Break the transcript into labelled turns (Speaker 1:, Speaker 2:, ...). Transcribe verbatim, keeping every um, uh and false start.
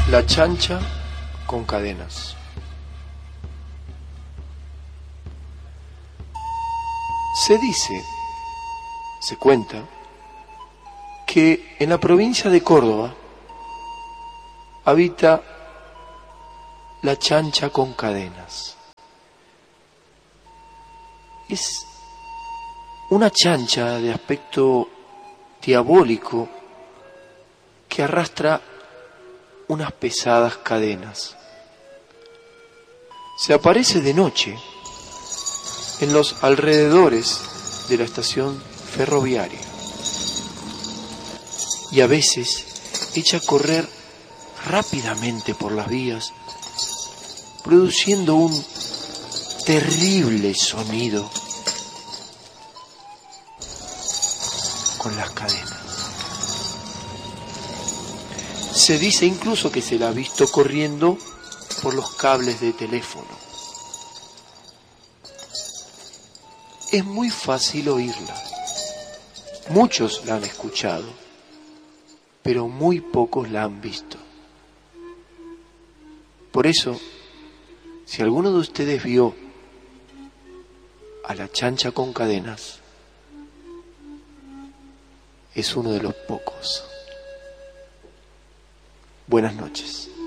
Speaker 1: La chancha con cadenas. Se dice, se cuenta, que en la provincia de Córdoba habita la chancha con cadenas. Es una chancha de aspecto diabólico que arrastra unas pesadas cadenas. Se aparece de noche en los alrededores de la estación ferroviaria y a veces echa a correr rápidamente por las vías, produciendo un terrible sonido con las cadenas. Se dice incluso que se la ha visto corriendo por los cables de teléfono. Es muy fácil oírla. Muchos la han escuchado, pero muy pocos la han visto. Por eso, si alguno de ustedes vio a la chancha con cadenas, es uno de los pocos. Buenas noches.